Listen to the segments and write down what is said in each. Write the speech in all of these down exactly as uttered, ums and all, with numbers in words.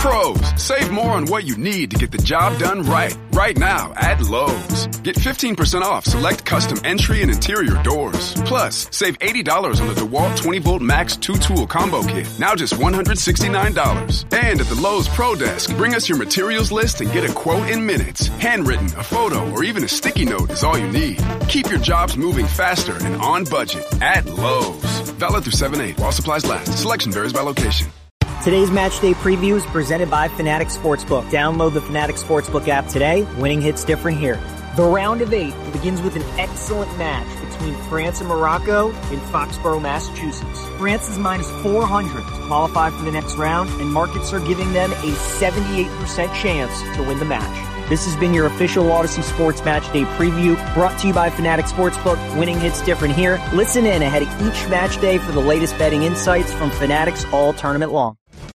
Pros, save more on what you need to get the job done right. Right now at Lowe's. Get fifteen percent off select custom entry and interior doors. Plus, save eighty dollars on the DeWalt twenty volt Max two tool combo kit. Now just one hundred sixty-nine dollars. And at the Lowe's Pro Desk, bring us your materials list and get a quote in minutes. Handwritten, a photo, or even a sticky note is all you need. Keep your jobs moving faster and on budget at Lowe's. Valid through seven eight while supplies last. Selection varies by location. Today's match day preview is presented by Fanatics Sportsbook. Download the Fanatics Sportsbook app today. Winning hits different here. The round of eight begins with an excellent match between France and Morocco in Foxborough, Massachusetts. France is minus four hundred to qualify for the next round, and markets are giving them a seventy-eight percent chance to win the match. This has been your official Odyssey Sports Match Day preview, brought to you by Fanatics Sportsbook. Winning hits different here. Listen in ahead of each match day for the latest betting insights from Fanatics all tournament long.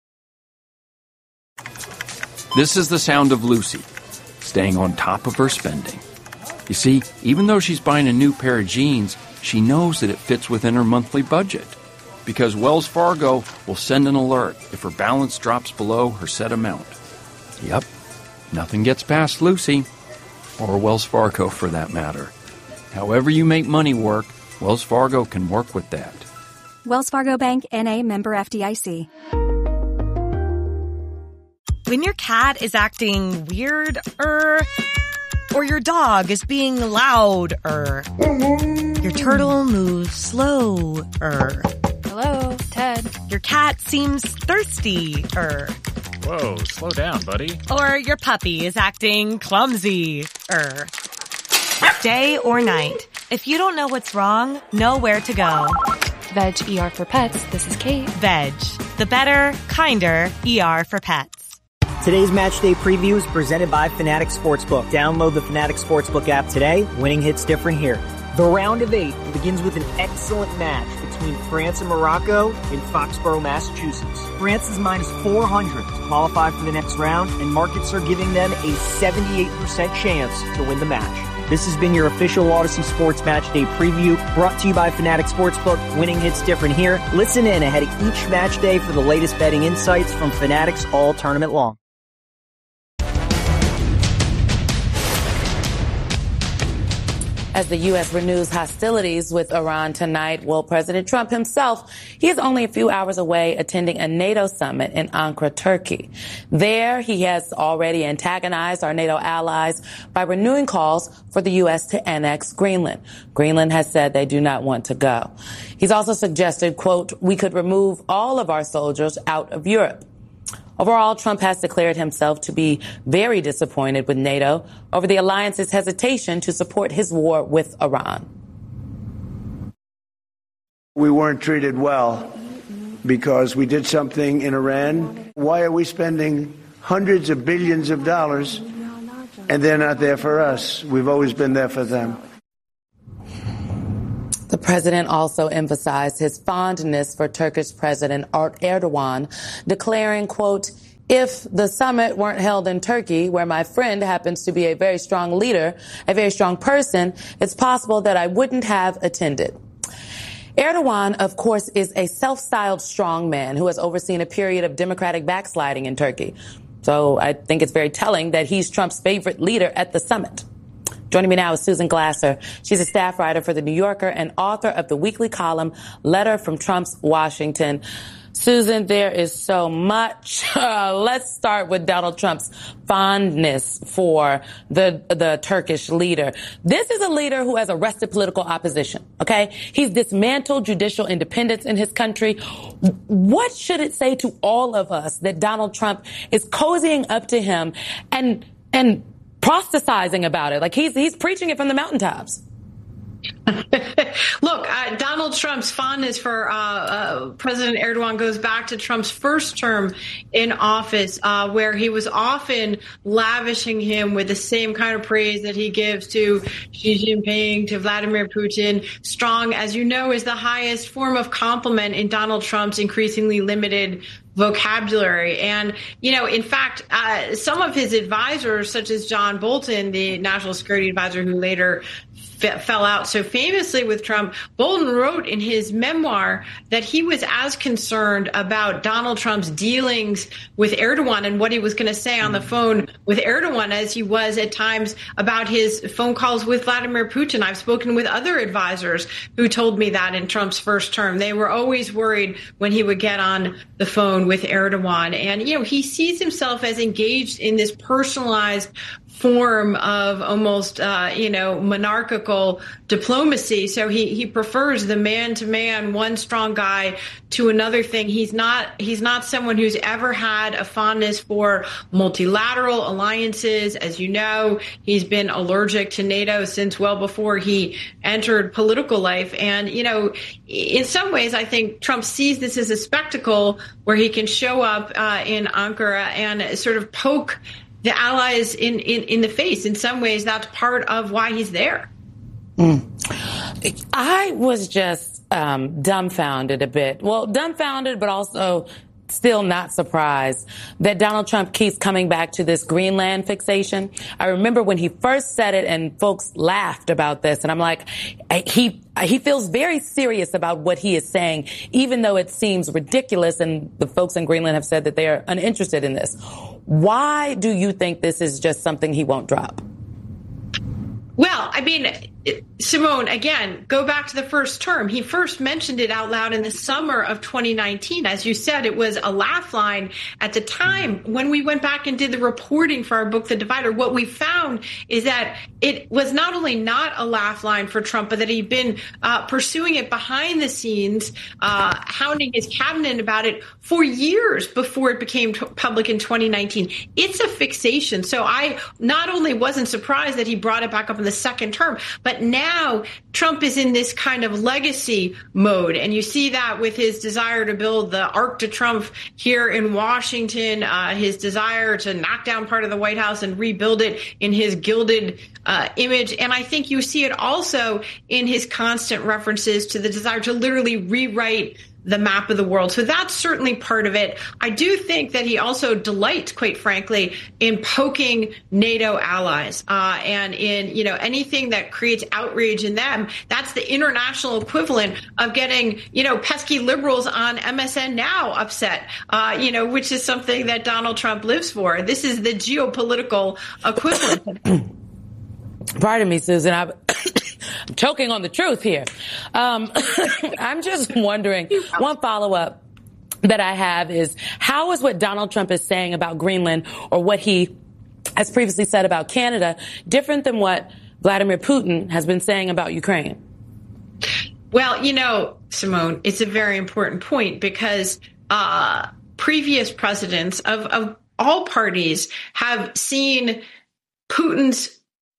This is the sound of Lucy, staying on top of her spending. You see, even though she's buying a new pair of jeans, she knows that it fits within her monthly budget. Because Wells Fargo will send an alert if her balance drops below her set amount. Yep, nothing gets past Lucy, or Wells Fargo for that matter. However you make money work, Wells Fargo can work with that. Wells Fargo Bank, N A, member F D I C. When your cat is acting weird-er, or your dog is being loud-er, your turtle moves slow-er. Hello, Ted. Your cat seems thirsty-er. Whoa, slow down, buddy. Or your puppy is acting clumsy-er. Day or night, if you don't know what's wrong, know where to go. Veg E R for Pets, this is Kate. Veg, the better, kinder E R for pets. Today's match day preview is presented by Fanatics Sportsbook. Download the Fanatics Sportsbook app today. Winning hits different here. The round of eight begins with an excellent match between France and Morocco in Foxborough, Massachusetts. France is minus four hundred to qualify for the next round, and markets are giving them a seventy-eight percent chance to win the match. This has been your official Odyssey Sports Match Day preview, brought to you by Fanatics Sportsbook. Winning hits different here. Listen in ahead of each match day for the latest betting insights from Fanatics all tournament long. As the U S renews hostilities with Iran tonight, well, President Trump himself, he is only a few hours away attending a NATO summit in Ankara, Turkey. There, he has already antagonized our NATO allies by renewing calls for the U S to annex Greenland. Greenland has said they do not want to go. He's also suggested, quote, we could remove all of our soldiers out of Europe. Overall, Trump has declared himself to be very disappointed with NATO over the alliance's hesitation to support his war with Iran. We weren't treated well because we did something in Iran. Why are we spending hundreds of billions of dollars and they're not there for us? We've always been there for them. The president also emphasized his fondness for Turkish President Erdogan, declaring, quote, if the summit weren't held in Turkey, where my friend happens to be a very strong leader, a very strong person, it's possible that I wouldn't have attended. Erdogan, of course, is a self-styled strongman who has overseen a period of democratic backsliding in Turkey. So I think it's very telling that he's Trump's favorite leader at the summit. Joining me now is Susan Glasser. She's a staff writer for The New Yorker and author of the weekly column Letter from Trump's Washington. Susan, there is so much. Uh, let's start with Donald Trump's fondness for the the Turkish leader. This is a leader who has arrested political opposition, okay? He's dismantled judicial independence in his country. What should it say to all of us that Donald Trump is cozying up to him and and proselytizing about it? Like he's he's preaching it from the mountaintops. Look, uh, Donald Trump's fondness for uh, uh, President Erdogan goes back to Trump's first term in office, uh, where he was often lavishing him with the same kind of praise that he gives to Xi Jinping, to Vladimir Putin. Strong, as you know, is the highest form of compliment in Donald Trump's increasingly limited vocabulary. And, you know, in fact, uh, some of his advisors, such as John Bolton, the national security advisor who later f- fell out so famously with Trump, Bolton wrote in his memoir that he was as concerned about Donald Trump's dealings with Erdogan and what he was going to say on the phone with Erdogan as he was at times about his phone calls with Vladimir Putin. I've spoken with other advisors who told me that in Trump's first term. They were always worried when he would get on the phone with Erdogan. And, you know, he sees himself as engaged in this personalized form of almost, uh, you know, monarchical diplomacy. So he, he prefers the man-to-man, one strong guy to another thing. He's not he's not someone who's ever had a fondness for multilateral alliances. As you know, he's been allergic to NATO since well before he entered political life. And, you know, in some ways, I think Trump sees this as a spectacle where he can show up uh, in Ankara and sort of poke the allies in, in, in the face. In some ways, that's part of why he's there. Mm. I was just um, dumbfounded a bit. Well, dumbfounded, but also still not surprised that Donald Trump keeps coming back to this Greenland fixation. I remember when he first said it and folks laughed about this, and I'm like, he he feels very serious about what he is saying, even though it seems ridiculous, and the folks in Greenland have said that they are uninterested in this. Why do you think this is just something he won't drop? Well, I mean, Simone, again, go back to the first term. He first mentioned it out loud in the summer of twenty nineteen. As you said, it was a laugh line at the time. When we went back and did the reporting for our book, The Divider, what we found is that it was not only not a laugh line for Trump, but that he'd been uh, pursuing it behind the scenes, uh, hounding his cabinet about it for years before it became t- public in twenty nineteen. It's a fixation. So I not only wasn't surprised that he brought it back up in the second term, but now Trump is in this kind of legacy mode. And you see that with his desire to build the Arc de Triomphe here in Washington, uh, his desire to knock down part of the White House and rebuild it in his gilded uh, image. And I think you see it also in his constant references to the desire to literally rewrite the map of the world. So that's certainly part of it. I do think that he also delights, quite frankly, in poking NATO allies uh, and in, you know, anything that creates outrage in them. That's the international equivalent of getting, you know, pesky liberals on M S N Now upset, uh, you know, which is something that Donald Trump lives for. This is the geopolitical equivalent. Pardon me, Susan. I'm, I'm choking on the truth here. Um, I'm just wondering, one follow-up that I have is, how is what Donald Trump is saying about Greenland, or what he has previously said about Canada, different than what Vladimir Putin has been saying about Ukraine? Well, you know, Simone, it's a very important point, because uh, previous presidents of, of all parties have seen Putin's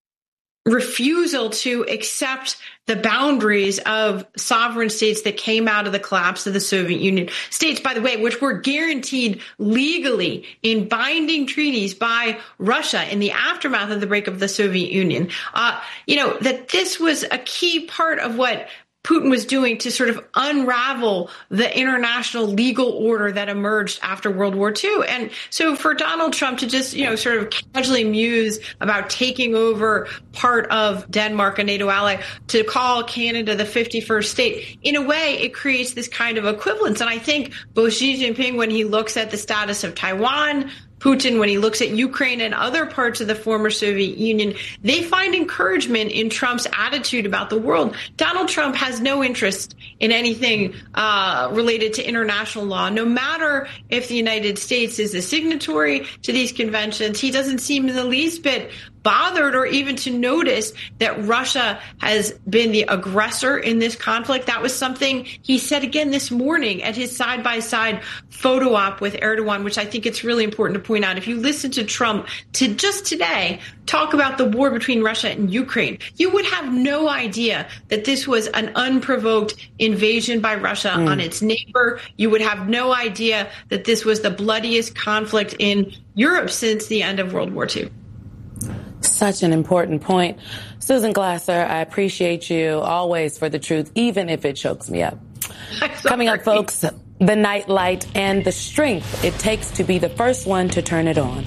refusal to accept the boundaries of sovereign states that came out of the collapse of the Soviet Union. States, by the way, which were guaranteed legally in binding treaties by Russia in the aftermath of the breakup of the Soviet Union. Uh, you know, that this was a key part of what Putin was doing to sort of unravel the international legal order that emerged after World War Two. And so for Donald Trump to just, you know, sort of casually muse about taking over part of Denmark, a NATO ally, to call Canada the fifty-first state, in a way, it creates this kind of equivalence. And I think both Xi Jinping, when he looks at the status of Taiwan, Putin, when he looks at Ukraine and other parts of the former Soviet Union, they find encouragement in Trump's attitude about the world. Donald Trump has no interest in anything uh, related to international law. No matter if the United States is a signatory to these conventions, he doesn't seem in the least bit bothered or even to notice that Russia has been the aggressor in this conflict. That was something he said again this morning at his side-by-side photo op with Erdogan, which I think it's really important to point out. If you listen to Trump to just today talk about the war between Russia and Ukraine, you would have no idea that this was an unprovoked invasion by Russia mm. on its neighbor. You would have no idea that this was the bloodiest conflict in Europe since the end of World War Two. Such an important point. Susan Glasser, I appreciate you always for the truth, even if it chokes me up. Coming up, folks, the nightlight and the strength it takes to be the first one to turn it on.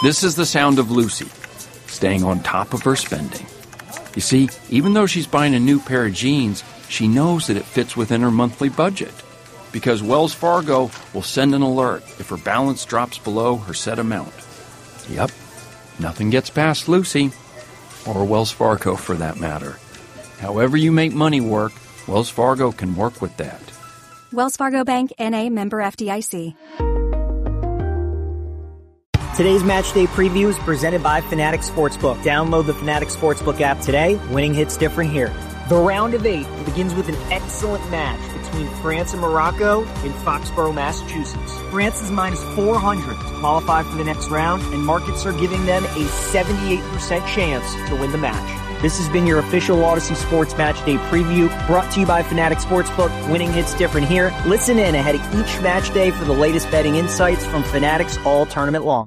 This is the sound of Lucy, staying on top of her spending. You see, even though she's buying a new pair of jeans, she knows that it fits within her monthly budget. Because Wells Fargo will send an alert if her balance drops below her set amount. Yep, nothing gets past Lucy, or Wells Fargo for that matter. However you make money work, Wells Fargo can work with that. Wells Fargo Bank, N A member F D I C. Today's match day preview is presented by Fanatics Sportsbook. Download the Fanatics Sportsbook app today. Winning hits different here. The round of eight begins with an excellent match between France and Morocco in Foxborough, Massachusetts. France is minus four hundred to qualify for the next round, and markets are giving them a seventy-eight percent chance to win the match. This has been your official Odyssey Sports Match Day preview, brought to you by Fanatics Sportsbook. Winning hits different here. Listen in ahead of each match day for the latest betting insights from Fanatics all tournament long.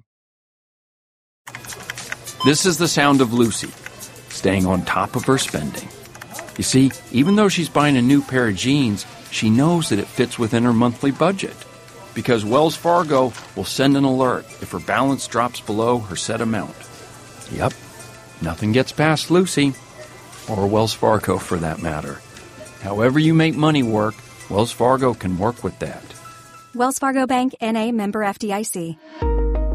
This is the sound of Lucy, staying on top of her spending. You see, even though she's buying a new pair of jeans, she knows that it fits within her monthly budget. Because Wells Fargo will send an alert if her balance drops below her set amount. Yep, nothing gets past Lucy, or Wells Fargo for that matter. However you make money work, Wells Fargo can work with that. Wells Fargo Bank, N A member F D I C.